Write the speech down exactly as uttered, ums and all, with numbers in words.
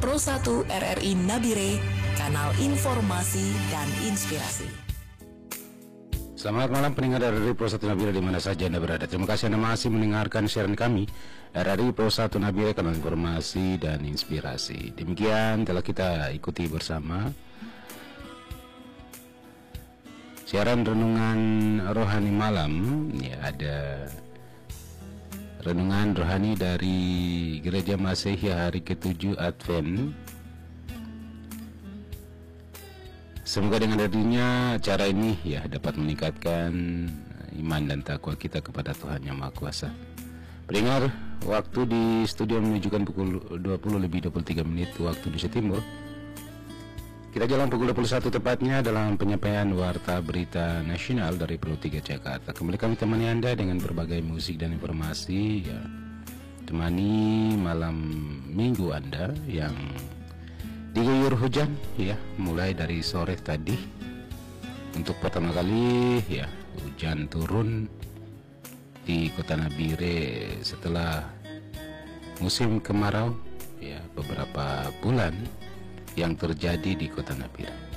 Pro satu R R I Nabire, kanal informasi dan inspirasi. Selamat malam pendengar R R I Pro satu Nabire di mana saja Anda berada. Terima kasih Anda masih mendengarkan siaran kami R R I Pro satu Nabire, kanal informasi dan inspirasi. Demikian telah kita ikuti bersama siaran renungan rohani malam. Ya, ada renungan rohani dari Gereja Masehi hari ketujuh Advent. Semoga dengan hadirnya acara ini ya dapat meningkatkan iman dan takwa kita kepada Tuhan Yang Maha Kuasa. Pendengar, waktu di studio menunjukkan pukul dua puluh lebih dua puluh tiga menit waktu Indonesia Timur. Kita jalan pukul dua puluh satu tepatnya dalam penyampaian Warta Berita Nasional dari Pro tiga Jakarta. Kembali kami temani Anda dengan berbagai musik dan informasi ya. Temani malam minggu Anda yang diguyur hujan ya, mulai dari sore tadi. Untuk pertama kali ya hujan turun di Kota Nabire setelah musim kemarau ya beberapa bulan yang terjadi di Kota Nabire.